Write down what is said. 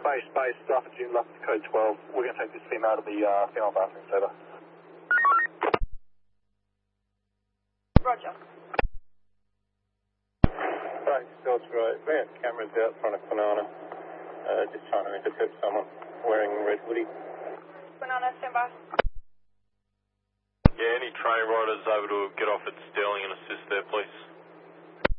Base, Alpha June, left code 12. We're going to take this female to the female bathroom, over. Roger. Right, George, right. We have cameras out front of Banana. Just trying to intercept someone wearing red hoodie. Banana, stand by. Yeah, any train riders able to get off at Sterling and assist there, please?